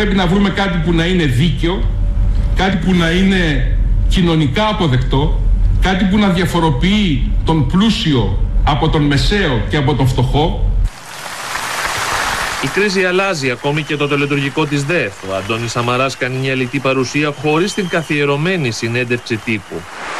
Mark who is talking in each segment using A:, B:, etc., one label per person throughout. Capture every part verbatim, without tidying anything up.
A: Πρέπει να βρούμε κάτι που να είναι δίκαιο, κάτι που να είναι κοινωνικά αποδεκτό, κάτι που να διαφοροποιεί τον πλούσιο από τον μεσαίο και από τον φτωχό.
B: Η κρίση αλλάζει ακόμη και το τελετουργικό της ΔΕΘ. Ο Αντώνης Σαμαράς κάνει μια λιτή παρουσία χωρίς την καθιερωμένη συνέντευξη τύπου.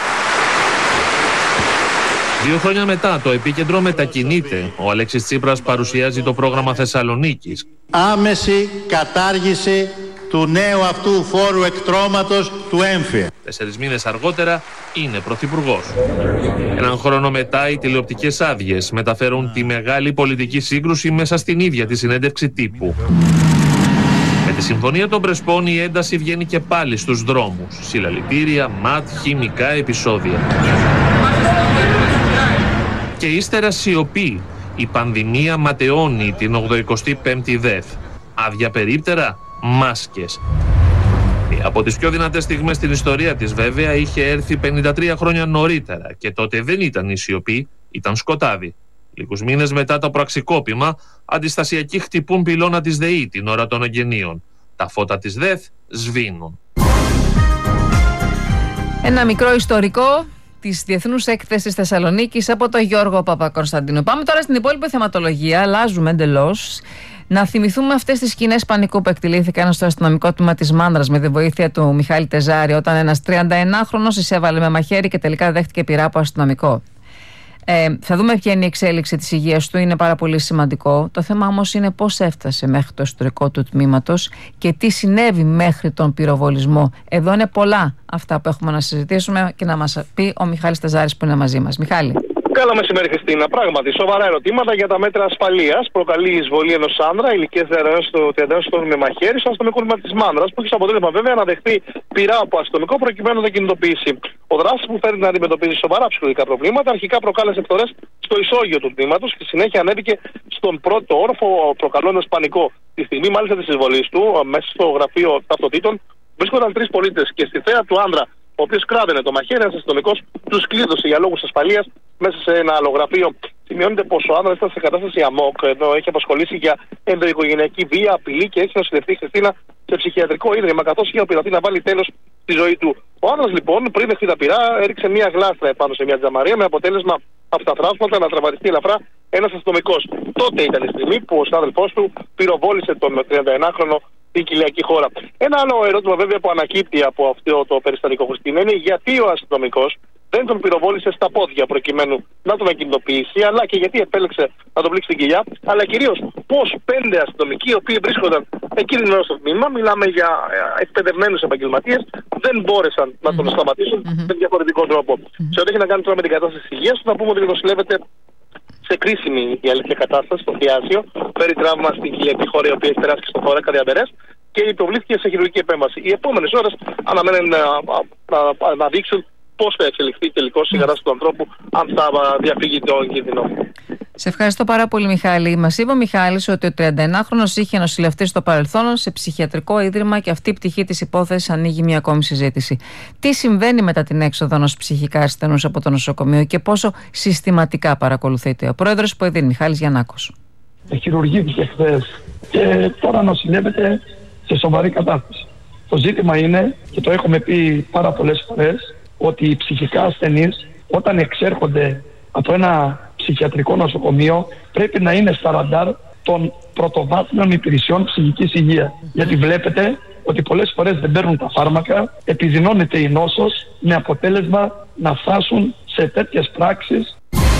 B: Δύο χρόνια μετά το επίκεντρο μετακινείται. Ο Αλέξης Τσίπρας παρουσιάζει το πρόγραμμα Θεσσαλονίκης.
C: Άμεση κατάργηση του νέου αυτού φόρου εκτρώματος του έμφυα.
B: Τέσσερις μήνες αργότερα είναι πρωθυπουργός. Έναν χρόνο μετά οι τηλεοπτικές άδειες μεταφέρουν τη μεγάλη πολιτική σύγκρουση μέσα στην ίδια τη συνέντευξη τύπου. Με τη συμφωνία των Πρεσπών η ένταση βγαίνει και πάλι στους δρόμους. Συλλαλητήρια, ματ, χημικά επεισόδια. Και ύστερα σιωπή. Η πανδημία ματαιώνει την ογδοηκοστή πέμπτη ΔΕΘ. Άδεια περίπτερα, μάσκες. Από τις πιο δυνατές στιγμές στην ιστορία της βέβαια είχε έρθει πενήντα τρία χρόνια νωρίτερα και τότε δεν ήταν η σιωπή, ήταν σκοτάδι. Λίγους μήνες μετά το πραξικόπημα, αντιστασιακοί χτυπούν πυλώνα της ΔΕΗ την ώρα των εγγενείων. Τα φώτα της ΔΕΘ σβήνουν.
D: Ένα μικρό ιστορικό της Διεθνούς Έκθεσης Θεσσαλονίκης από τον Γιώργο Παπακωνσταντίνο. Πάμε τώρα στην υπόλοιπη θεματολογία, αλλάζουμε εντελώς. Να θυμηθούμε αυτές τις σκηνές πανικού που εκτελήθηκαν στο αστυνομικό τμήμα της Μάνδρας με τη βοήθεια του Μιχάλη Τεζάρη, όταν ένας τριανταενάχρονος εισέβαλε με μαχαίρι και τελικά δέχτηκε πυρά από αστυνομικό. Ε, θα δούμε ποια είναι η εξέλιξη της υγείας του, είναι πάρα πολύ σημαντικό. Το θέμα όμως είναι πώς έφτασε μέχρι το ιστορικό του τμήματος και τι συνέβη μέχρι τον πυροβολισμό. Εδώ είναι πολλά αυτά που έχουμε να συζητήσουμε και να μας πει ο Μιχάλης Τεζάρης που είναι μαζί μας. Μιχάλη.
E: Καλό μεσημέρι, Χριστίνα. Πράγματι, σοβαρά ερωτήματα για τα μέτρα ασφαλείας. Προκαλεί η εισβολή ενός άνδρα ηλικίας τριάντα ενός ετών με μαχαίρι στο αστυνομικό τμήμα της Μάνδρας, που έχει σαν αποτέλεσμα βέβαια να δεχτεί πυρά από αστυνομικό προκειμένου να κινητοποιήσει. Ο δράστης, που φέρνει να αντιμετωπίζει σοβαρά ψυχολογικά προβλήματα, αρχικά προκάλεσε φθορές στο ισόγειο του τμήματος και συνέχεια ανέβηκε στον πρώτο όροφο, προκαλώντας πανικό. Τη στιγμή μάλιστα της εισβολής του, μέσα στο γραφείο ταυτοτήτων, βρίσκονταν τρεις πολίτες και στη θέα του άνδρα, ο οποίος κράβαινε το μαχαίρι, ένας αστυνομικός τους κλείδωσε για λόγους ασφαλείας μέσα σε ένα άλλο γραφείο. Σημειώνεται πως ο άνδρας ήταν σε κατάσταση αμόκ, ενώ έχει απασχολήσει για ενδοοικογενειακή βία, απειλή και έχει νοσηλευτεί, Χριστίνα, σε ψυχιατρικό ίδρυμα, καθώς είχε απειληθεί να βάλει τέλος στη ζωή του. Ο άνδρας λοιπόν, πριν δεχτεί τα πυρά, έριξε μια γλάστρα επάνω σε μια τζαμαρία με αποτέλεσμα από τα θράσματα να τραυματιστεί ελαφρά ένας αστυνομικός. Τότε ήταν η στιγμή που ο συνάδελφός του πυροβόλησε τον τριανταενάχρονο στην κοιλιακή χώρα. Ένα άλλο ερώτημα βέβαια που ανακύπτει από αυτό το περιστατικό, Χριστίνα, είναι γιατί ο αστυνομικός δεν τον πυροβόλησε στα πόδια προκειμένου να τον ακινητοποιήσει, αλλά και γιατί επέλεξε να τον πλήξει στην κοιλιά, αλλά κυρίως πώς πέντε αστυνομικοί, οι οποίοι βρίσκονταν εκείνη την ώρα στο τμήμα, μιλάμε για εκπαιδευμένους επαγγελματίες, δεν μπόρεσαν mm-hmm. να τον σταματήσουν mm-hmm. με διαφορετικό τρόπο. Mm-hmm. Σε ό,τι έχει να κάνει τώρα με την κατάσταση της υγείας, να πούμε ότι νοσηλεύεται σε κρίσιμη η αλήθεια κατάσταση στο Θιάσιο, πέρι τραύμα στην κοιλιακή χώρα, η οποία έχει περάσει και στο θώρακα διαμπερές και υποβλήθηκε σε χειρουργική επέμβαση. Οι επόμενες ώρες αναμένουν να, να, να, να δείξουν πώς θα εξελιχθεί τελικώς η κατάσταση του ανθρώπου, αν θα διαφύγει τον κίνδυνο.
D: Σε ευχαριστώ πάρα πολύ, Μιχάλη. Μας είπε ο Μιχάλης ότι ο τριανταενάχρονος είχε νοσηλευτεί στο παρελθόν σε ψυχιατρικό ίδρυμα και αυτή η πτυχή της υπόθεσης ανοίγει μια ακόμη συζήτηση. Τι συμβαίνει μετά την έξοδο ενός ψυχικά ασθενούς από το νοσοκομείο και πόσο συστηματικά παρακολουθείται? Ο πρόεδρος του ΕΔΗΝ, Μιχάλης Γιαννάκος.
F: Χειρουργήθηκε χθες και τώρα νοσηλεύεται σε σοβαρή κατάσταση. Το ζήτημα είναι, και το έχουμε πει πάρα πολλές φορές, ότι οι ψυχικά ασθενείς όταν εξέρχονται από ένα ψυχιατρικό νοσοκομείο πρέπει να είναι στα ραντάρ των πρωτοβάθμιων υπηρεσιών ψυχικής υγείας. Γιατί βλέπετε ότι πολλές φορές δεν παίρνουν τα φάρμακα, επιδεινώνεται η νόσος με αποτέλεσμα να φτάσουν σε τέτοιες πράξεις.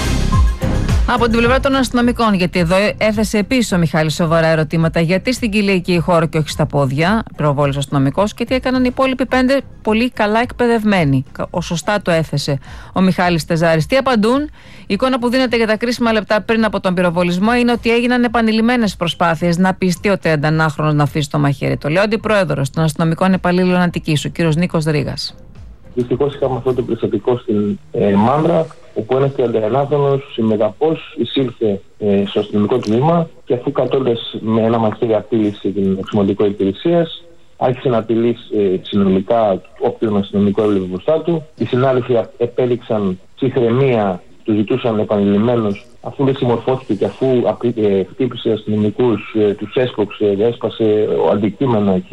D: Από την πλευρά των αστυνομικών, γιατί εδώ έθεσε επίσης ο Μιχάλης σοβαρά ερωτήματα, γιατί στην κοιλιακή χώρα και όχι στα πόδια, προβόλησε ο αστυνομικός, και τι έκαναν οι υπόλοιποι πέντε πολύ καλά εκπαιδευμένοι. Ο σωστά το έθεσε ο Μιχάλης Τεζάρης. Τι απαντούν? Η εικόνα που δίνεται για τα κρίσιμα λεπτά πριν από τον πυροβολισμό είναι ότι έγιναν επανειλημμένες προσπάθειες να πιστεί ο τριανταενάχρονος να αφήσει το μαχαίρι. Το λέει ο αντιπρόεδρος των αστυνομικών υπαλλήλων Αττικής, ο κ. Νίκος Δρίγας.
G: Δυστυχώς είχαμε αυτό το περιστατικό στην ε, Μάνδρα, όπου ένας τριανταενάχρονος συμμεταπώς εισήλθε ε, στο αστυνομικό τμήμα και αφού κατώντας με ένα μαχαίρι απείλησε την εξωματικό υπηρεσίας, άρχισε να απειλεί ε, συνολικά όποιον αστυνομικό έβλεπε μπροστά του. Οι συνάδελφοι επέλεξαν ψυχραιμία, του ζητούσαν επανειλημμένως, αφού δεν συμμορφώθηκε και αφού ε, χτύπησε αστυνομικούς, ε, τους έσκοψε, έσπασε ο αντικείμενα